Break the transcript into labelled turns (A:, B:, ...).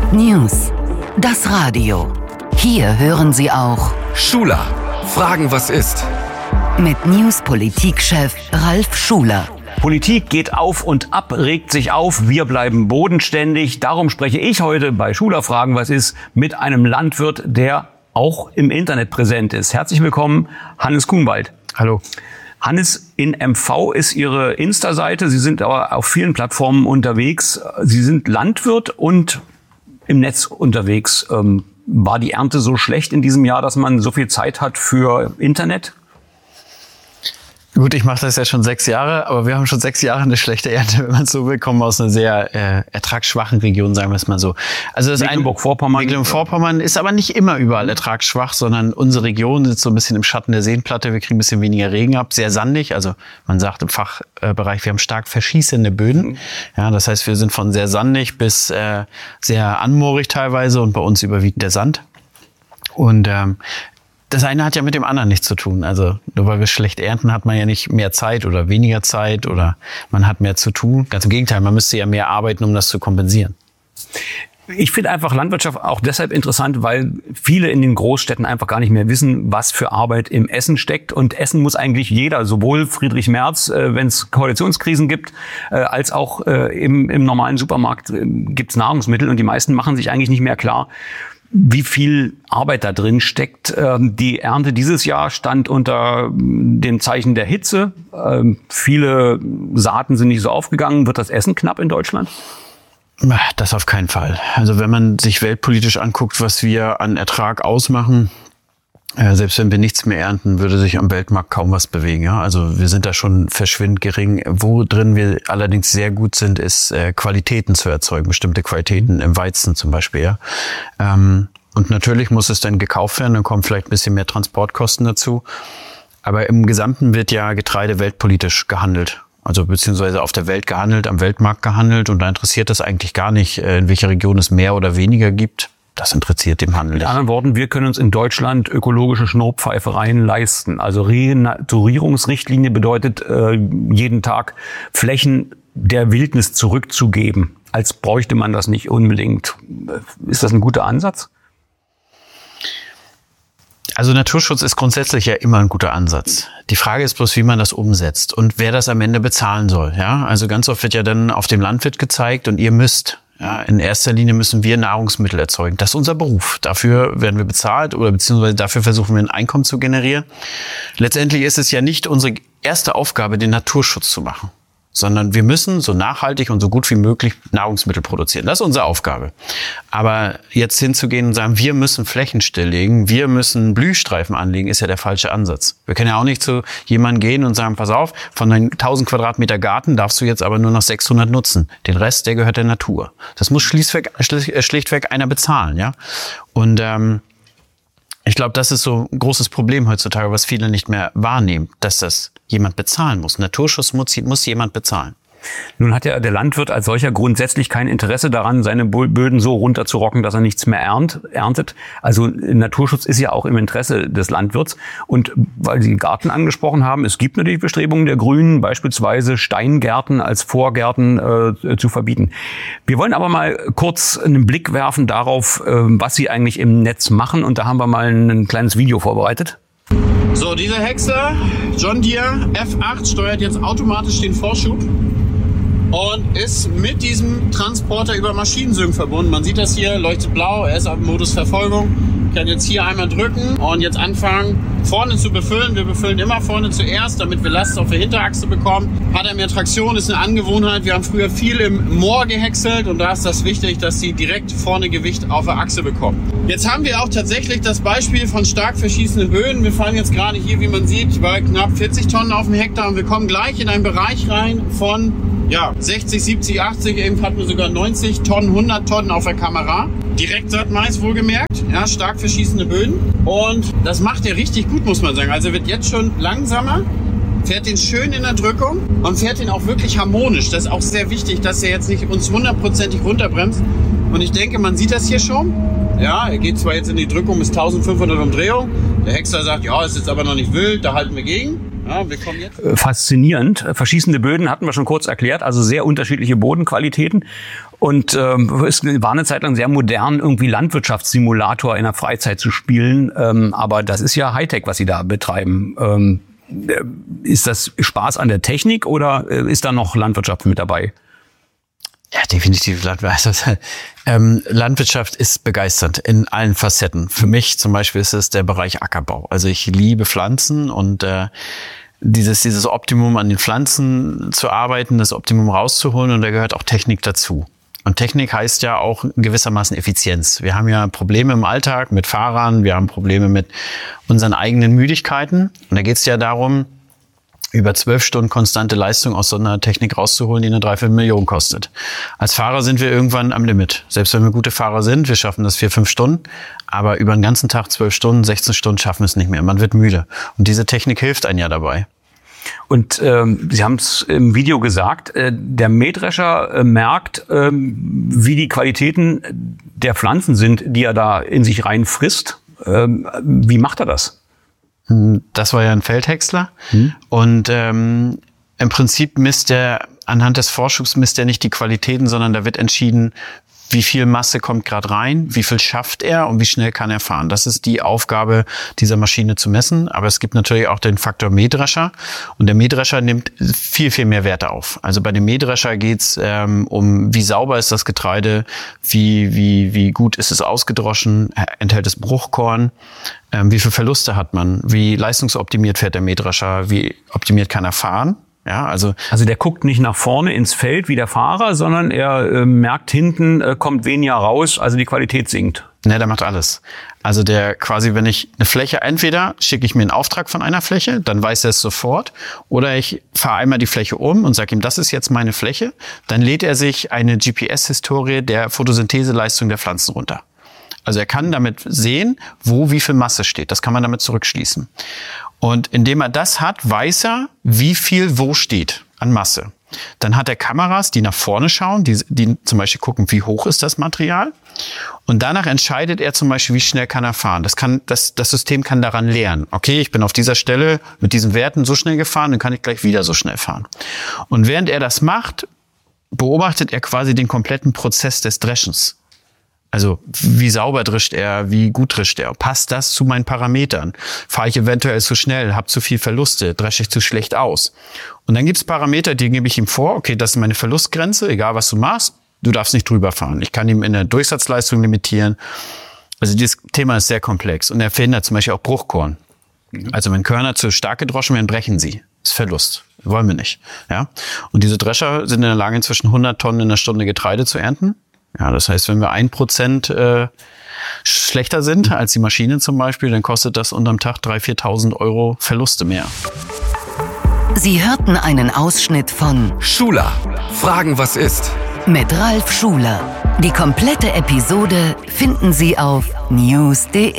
A: News. Das Radio. Hier hören Sie auch
B: Schuler. Fragen, was ist?
A: Mit News-Politikchef Ralf Schuler.
C: Politik geht auf und ab, regt sich auf, wir bleiben bodenständig. Darum spreche ich heute bei Schuler Fragen, was ist, mit einem Landwirt, der auch im Internet präsent ist. Herzlich willkommen, Hannes Kuhnwald.
D: Hallo.
C: Hannes, in MV ist Ihre Insta-Seite. Sie sind aber auf vielen Plattformen unterwegs. Sie sind Landwirt und im Netz unterwegs. War die Ernte so schlecht in diesem Jahr, dass man so viel Zeit hat für Internet?
D: Gut, ich mache das ja schon 6 Jahre, aber wir haben schon 6 Jahre eine schlechte Ernte, wenn man so will, kommen aus einer sehr ertragsschwachen Region, sagen wir es mal so. Also Mecklenburg-Vorpommern ist aber nicht immer überall ertragsschwach, sondern unsere Region sitzt so ein bisschen im Schatten der Seenplatte. Wir kriegen ein bisschen weniger Regen ab, sehr sandig. Also man sagt im Fachbereich, wir haben stark verschießende Böden. Ja, das heißt, wir sind von sehr sandig bis sehr anmoorig teilweise und bei uns überwiegt der Sand. Und das eine hat ja mit dem anderen nichts zu tun. Also nur weil wir schlecht ernten, hat man ja nicht mehr Zeit oder weniger Zeit oder man hat mehr zu tun. Ganz im Gegenteil, man müsste ja mehr arbeiten, um das zu kompensieren.
C: Ich finde einfach Landwirtschaft auch deshalb interessant, weil viele in den Großstädten einfach gar nicht mehr wissen, was für Arbeit im Essen steckt. Und Essen muss eigentlich jeder, sowohl Friedrich Merz, wenn es Koalitionskrisen gibt, als auch im normalen Supermarkt gibt es Nahrungsmittel. Und die meisten machen sich eigentlich nicht mehr klar, wie viel Arbeit da drin steckt. Die Ernte dieses Jahr stand unter dem Zeichen der Hitze. Viele Saaten sind nicht so aufgegangen. Wird das Essen knapp in Deutschland?
D: Das auf keinen Fall. Also wenn man sich weltpolitisch anguckt, was wir an Ertrag ausmachen, selbst wenn wir nichts mehr ernten, würde sich am Weltmarkt kaum was bewegen. Ja? Also wir sind da schon verschwindend gering. Wo drin wir allerdings sehr gut sind, ist Qualitäten zu erzeugen, bestimmte Qualitäten im Weizen zum Beispiel. Ja? Und natürlich muss es dann gekauft werden, dann kommen vielleicht ein bisschen mehr Transportkosten dazu. Aber im Gesamten wird ja Getreide weltpolitisch gehandelt. Also beziehungsweise auf der Welt gehandelt, am Weltmarkt gehandelt. Und da interessiert das eigentlich gar nicht, in welcher Region es mehr oder weniger gibt. Das interessiert den Handel.
C: Mit anderen Worten, wir können uns in Deutschland ökologische Schnurrpfeifereien leisten. Also Renaturierungsrichtlinie bedeutet, jeden Tag Flächen der Wildnis zurückzugeben. Als bräuchte man das nicht unbedingt. Ist das ein guter Ansatz?
D: Also Naturschutz ist grundsätzlich ja immer ein guter Ansatz. Die Frage ist bloß, wie man das umsetzt und wer das am Ende bezahlen soll. Ja, also ganz oft wird ja dann auf dem Landwirt gezeigt und ihr müsst. Ja, in erster Linie müssen wir Nahrungsmittel erzeugen. Das ist unser Beruf. Dafür werden wir bezahlt oder beziehungsweise dafür versuchen wir ein Einkommen zu generieren. Letztendlich ist es ja nicht unsere erste Aufgabe, den Naturschutz zu machen, sondern wir müssen so nachhaltig und so gut wie möglich Nahrungsmittel produzieren. Das ist unsere Aufgabe. Aber jetzt hinzugehen und sagen, wir müssen Flächen stilllegen, wir müssen Blühstreifen anlegen, ist ja der falsche Ansatz. Wir können ja auch nicht zu jemandem gehen und sagen, pass auf, von deinen 1000 Quadratmeter Garten darfst du jetzt aber nur noch 600 nutzen. Den Rest, der gehört der Natur. Das muss schlichtweg einer bezahlen, ja. Und ich glaube, das ist so ein großes Problem heutzutage, was viele nicht mehr wahrnehmen, dass das jemand bezahlen muss. Naturschutz muss jemand bezahlen.
C: Nun hat ja der Landwirt als solcher grundsätzlich kein Interesse daran, seine Böden so runterzurocken, dass er nichts mehr erntet. Also Naturschutz ist ja auch im Interesse des Landwirts. Und weil Sie Garten angesprochen haben, es gibt natürlich Bestrebungen der Grünen, beispielsweise Steingärten als Vorgärten zu verbieten. Wir wollen aber mal kurz einen Blick werfen darauf, was Sie eigentlich im Netz machen. Und da haben wir mal ein kleines Video vorbereitet.
E: So, dieser Häcksler John Deere F8 steuert jetzt automatisch den Vorschub und ist mit diesem Transporter über Maschinensync verbunden. Man sieht das hier, leuchtet blau, er ist auf dem Modus Verfolgung. Ich kann jetzt hier einmal drücken und jetzt anfangen, vorne zu befüllen. Wir befüllen immer vorne zuerst, damit wir Last auf der Hinterachse bekommen. Hat er mehr Traktion, ist eine Angewohnheit. Wir haben früher viel im Moor gehäckselt und da ist das wichtig, dass sie direkt vorne Gewicht auf der Achse bekommen. Jetzt haben wir auch tatsächlich das Beispiel von stark verschießenden Böden. Wir fahren jetzt gerade hier, wie man sieht, bei knapp 40 Tonnen auf dem Hektar und wir kommen gleich in einen Bereich rein von 60, 70, 80, eben hatten wir sogar 90 Tonnen, 100 Tonnen auf der Kamera. Direkt Saatmais wohlgemerkt, ja, stark verschießende Böden. Und das macht er richtig gut, muss man sagen. Also er wird jetzt schon langsamer, fährt den schön in der Drückung und fährt den auch wirklich harmonisch. Das ist auch sehr wichtig, dass er jetzt nicht uns 100%ig runterbremst. Und ich denke, man sieht das hier schon. Ja, er geht zwar jetzt in die Drückung bis 1500 Umdrehungen. Der Häcksler sagt, ja, ist jetzt aber noch nicht wild, da halten wir gegen. Ja, wir kommen jetzt.
C: Faszinierend. Verschießende Böden hatten wir schon kurz erklärt, also sehr unterschiedliche Bodenqualitäten. Und es war eine Zeit lang sehr modern, irgendwie Landwirtschaftssimulator in der Freizeit zu spielen. Aber das ist ja Hightech, was Sie da betreiben. Ist das Spaß an der Technik oder ist da noch Landwirtschaft mit dabei?
D: Ja, definitiv Landwirtschaft. Landwirtschaft ist begeisternd in allen Facetten. Für mich zum Beispiel ist es der Bereich Ackerbau. Also ich liebe Pflanzen und dieses Optimum an den Pflanzen zu arbeiten, das Optimum rauszuholen, und da gehört auch Technik dazu. Und Technik heißt ja auch gewissermaßen Effizienz. Wir haben ja Probleme im Alltag mit Fahrern, wir haben Probleme mit unseren eigenen Müdigkeiten. Und da geht es ja darum, über 12 Stunden konstante Leistung aus so einer Technik rauszuholen, die eine 3/4 Million kostet. Als Fahrer sind wir irgendwann am Limit. Selbst wenn wir gute Fahrer sind, wir schaffen das 4-5 Stunden. Aber über den ganzen Tag 12 Stunden, 16 Stunden schaffen wir es nicht mehr. Man wird müde. Und diese Technik hilft einem ja dabei.
C: Und Sie haben es im Video gesagt, der Mähdrescher merkt, wie die Qualitäten der Pflanzen sind, die er da in sich rein frisst. Wie macht er das?
D: Das war ja ein Feldhäcksler. Und im Prinzip misst er, anhand des Vorschubs misst er nicht die Qualitäten, sondern da wird entschieden, wie viel Masse kommt gerade rein, wie viel schafft er und wie schnell kann er fahren. Das ist die Aufgabe dieser Maschine zu messen. Aber es gibt natürlich auch den Faktor Mähdrescher. Und der Mähdrescher nimmt viel, viel mehr Werte auf. Also bei dem Mähdrescher geht's um, wie sauber ist das Getreide, wie gut ist es ausgedroschen, enthält es Bruchkorn, wie viel Verluste hat man, wie leistungsoptimiert fährt der Mähdrescher, wie optimiert kann er fahren. Ja, also
C: der guckt nicht nach vorne ins Feld wie der Fahrer, sondern er merkt, hinten kommt weniger raus, also die Qualität sinkt.
D: Ne, der macht alles. Also der quasi, wenn ich eine Fläche, entweder schicke ich mir einen Auftrag von einer Fläche, dann weiß er es sofort, oder ich fahre einmal die Fläche um und sage ihm, das ist jetzt meine Fläche, dann lädt er sich eine GPS-Historie der Photosyntheseleistung der Pflanzen runter. Also er kann damit sehen, wo wie viel Masse steht. Das kann man damit zurückschließen. Und indem er das hat, weiß er, wie viel wo steht an Masse. Dann hat er Kameras, die nach vorne schauen, die zum Beispiel gucken, wie hoch ist das Material. Und danach entscheidet er zum Beispiel, wie schnell kann er fahren. Das System kann daran lernen. Okay, ich bin auf dieser Stelle mit diesen Werten so schnell gefahren, dann kann ich gleich wieder so schnell fahren. Und während er das macht, beobachtet er quasi den kompletten Prozess des Dreschens. Also wie sauber drischt er, wie gut drischt er, passt das zu meinen Parametern? Fahre ich eventuell zu schnell, habe zu viel Verluste, dresche ich zu schlecht aus? Und dann gibt es Parameter, die gebe ich ihm vor, okay, das ist meine Verlustgrenze, egal was du machst, du darfst nicht drüber fahren. Ich kann ihm in der Durchsatzleistung limitieren. Also dieses Thema ist sehr komplex und er verhindert zum Beispiel auch Bruchkorn. Also wenn Körner zu stark gedroschen werden, brechen sie. Das ist Verlust. Wollen wir nicht. Ja? Und diese Drescher sind in der Lage, inzwischen 100 Tonnen in der Stunde Getreide zu ernten. Ja, das heißt, wenn wir 1% schlechter sind als die Maschine zum Beispiel, dann kostet das unterm Tag 3.000, 4.000 Euro Verluste mehr.
A: Sie hörten einen Ausschnitt von
B: Schuler. Fragen, was ist?
A: mit Ralf Schuler. Die komplette Episode finden Sie auf news.de.